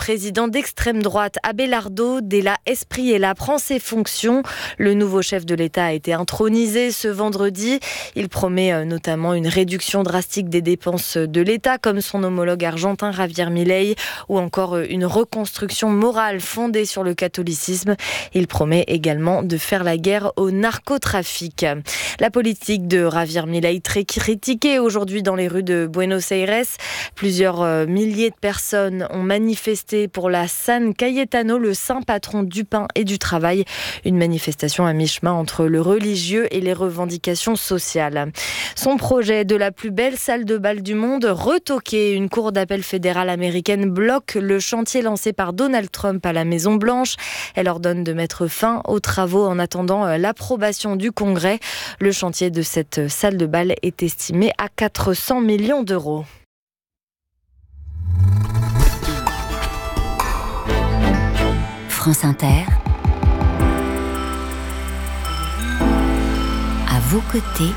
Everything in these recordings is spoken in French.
président d'extrême droite Abelardo Della Espriella prend ses fonctions. Le nouveau chef de l'État a été intronisé ce vendredi. Il promet notamment une réduction drastique des dépenses de l'État, comme son homologue argentin Javier Milei, ou encore une reconstruction morale fondée sur le catholicisme. Il promet également de faire la guerre au narcotrafic. La politique de Javier Milei très critiquée aujourd'hui dans les rues de Buenos Aires. Plusieurs milliers de personnes ont manifesté pour la San Cayetano, le saint patron du pain et du travail. Une manifestation à mi-chemin entre le religieux et les revendications sociales. Son projet de la plus belle salle de bal du monde, retoqué. Une cour d'appel fédérale américaine bloque le chantier lancé par Donald Trump à la Maison-Blanche. Elle ordonne de mettre fin aux travaux en attendant l'approbation du Congrès. Le chantier de cette salle de bal est estimé à 400 millions d'euros. France Inter, à vos côtés,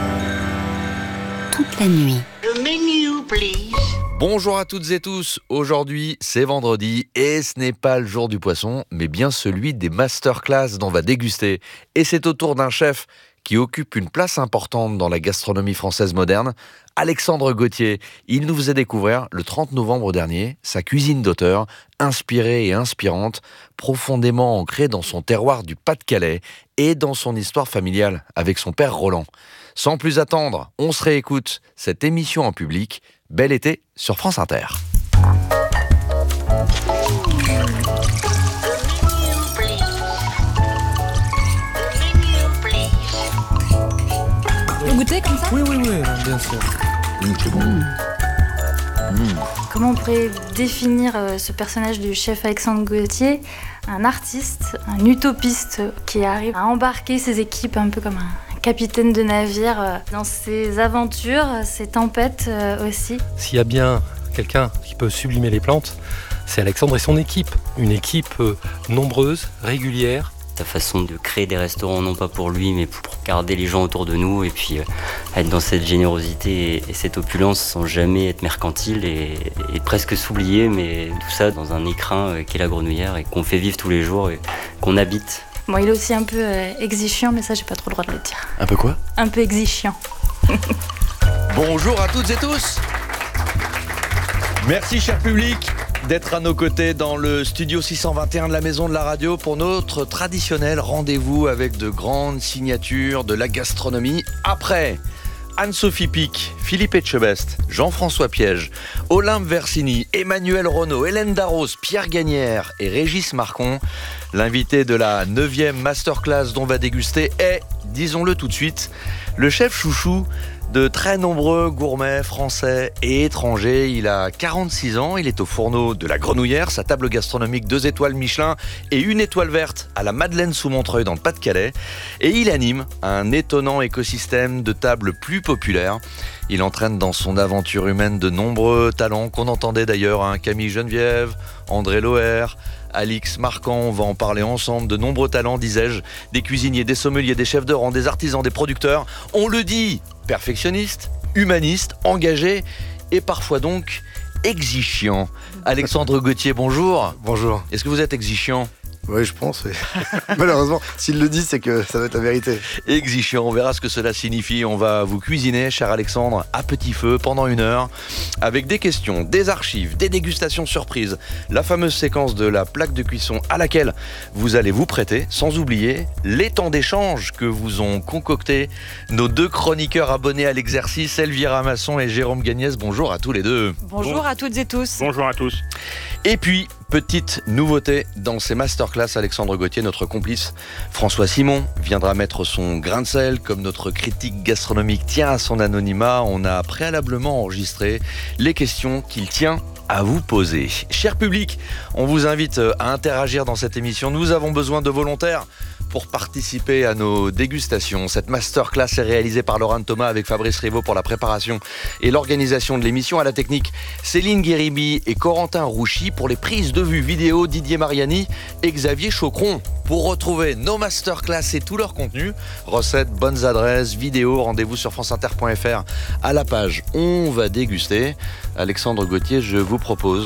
toute la nuit. The menu, please. Bonjour à toutes et tous, aujourd'hui c'est vendredi et ce n'est pas le jour du poisson, mais bien celui des masterclass dont on va déguster. Et c'est au tour d'un chef qui occupe une place importante dans la gastronomie française moderne, Alexandre Gauthier. Il nous faisait découvrir le 30 novembre dernier sa cuisine d'auteur, inspirée et inspirante, profondément ancrée dans son terroir du Pas-de-Calais et dans son histoire familiale avec son père Roland. Sans plus attendre, on se réécoute cette émission en public. Bel été sur France Inter. Vous goûtez comme ça ? Oui, bien sûr. C'est bon. Comment on pourrait définir ce personnage du chef Alexandre Gauthier ? Un artiste, un utopiste qui arrive à embarquer ses équipes un peu comme un capitaine de navire dans ses aventures, ses tempêtes aussi. S'il y a bien quelqu'un qui peut sublimer les plantes, c'est Alexandre et son équipe. Une équipe nombreuse, régulière. Sa façon de créer des restaurants, non pas pour lui, mais pour garder les gens autour de nous et puis être dans cette générosité et cette opulence sans jamais être mercantile et presque s'oublier, mais tout ça dans un écrin qu'est la Grenouillère et qu'on fait vivre tous les jours et qu'on habite. Bon, il est aussi un peu exigeant, mais ça, j'ai pas trop le droit de le dire. Un peu quoi ? Un peu exigeant. Bonjour à toutes et tous. Merci cher public d'être à nos côtés dans le studio 621 de la Maison de la Radio pour notre traditionnel rendez-vous avec de grandes signatures de la gastronomie. Après Anne-Sophie Pic, Philippe Etchebest, Jean-François Piège, Olympe Versini, Emmanuel Renaud, Hélène Darros, Pierre Gagnère et Régis Marcon, l'invité de la 9e masterclass dont on va déguster est, disons-le tout de suite, le chef chouchou de très nombreux gourmets français et étrangers. Il a 46 ans, il est au fourneau de la Grenouillère, sa table gastronomique 2 étoiles Michelin et 1 étoile verte à la Madeleine sous Montreuil dans le Pas-de-Calais. Et il anime un étonnant écosystème de tables plus populaires. Il entraîne dans son aventure humaine de nombreux talents qu'on entendait d'ailleurs, Camille Geneviève, André Loher, Alix Marquand, on va en parler ensemble, de nombreux talents, disais-je, des cuisiniers, des sommeliers, des chefs de rang, des artisans, des producteurs. On le dit, perfectionnistes, humanistes, engagés et parfois donc exigeants. Alexandre Gauthier, bonjour. Bonjour. Est-ce que vous êtes exigeant ? Oui, je pense. Oui. Malheureusement, s'il le dit, c'est que ça doit être la vérité. Exigeant, on verra ce que cela signifie. On va vous cuisiner, cher Alexandre, à petit feu pendant 1 heure, avec des questions, des archives, des dégustations surprises, la fameuse séquence de la plaque de cuisson à laquelle vous allez vous prêter, sans oublier les temps d'échange que vous ont concocté nos 2 chroniqueurs abonnés à l'exercice, Elvira Masson et Jérôme Gagnès. Bonjour à tous les deux. Bonjour à toutes et tous. Bonjour à tous. Et puis, petite nouveauté dans ces masterclass, Alexandre Gauthier, notre complice François Simon, viendra mettre son grain de sel. Comme notre critique gastronomique tient à son anonymat, on a préalablement enregistré les questions qu'il tient à vous poser. Cher public, on vous invite à interagir dans cette émission. Nous avons besoin de volontaires pour participer à nos dégustations. Cette masterclass est réalisée par Laurent Thomas avec Fabrice Rivaud pour la préparation et l'organisation de l'émission. À la technique, Céline Guéribi et Corentin Rouchy. Pour les prises de vue vidéo, Didier Mariani et Xavier Chaucron. Pour retrouver nos masterclass et tout leur contenu, recettes, bonnes adresses, vidéos, rendez-vous sur franceinter.fr à la page On va déguster. Alexandre Gauthier, je vous propose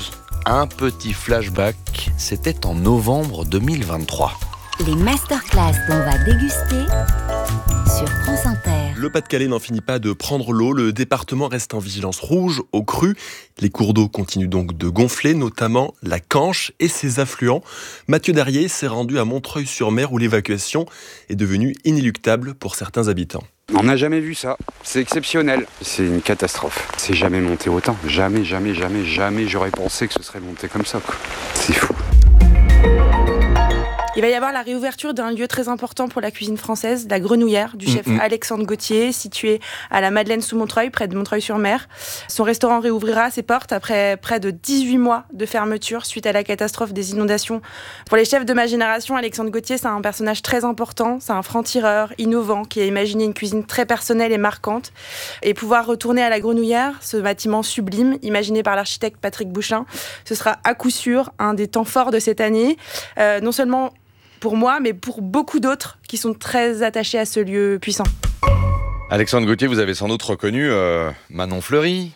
Un petit flashback, c'était en novembre 2023. Les masterclass qu'on va déguster sur France Inter. Le Pas-de-Calais n'en finit pas de prendre l'eau. Le département reste en vigilance rouge aux crues. Les cours d'eau continuent donc de gonfler, notamment la Canche et ses affluents. Mathieu Darrier s'est rendu à Montreuil-sur-Mer où l'évacuation est devenue inéluctable pour certains habitants. On n'a jamais vu ça, c'est exceptionnel. C'est une catastrophe. C'est jamais monté autant. Jamais j'aurais pensé que ce serait monté comme ça, quoi. C'est fou. Il va y avoir la réouverture d'un lieu très important pour la cuisine française, la Grenouillère, du chef Alexandre Gauthier, situé à la Madeleine-sous-Montreuil, près de Montreuil-sur-Mer. Son restaurant réouvrira ses portes après près de 18 mois de fermeture suite à la catastrophe des inondations. Pour les chefs de ma génération, Alexandre Gauthier, c'est un personnage très important. C'est un franc-tireur, innovant, qui a imaginé une cuisine très personnelle et marquante. Et pouvoir retourner à la Grenouillère, ce bâtiment sublime, imaginé par l'architecte Patrick Bouchin, ce sera à coup sûr un des temps forts de cette année. Non seulement pour moi, mais pour beaucoup d'autres qui sont très attachés à ce lieu puissant. Alexandre Gauthier, vous avez sans doute reconnu Manon Fleury,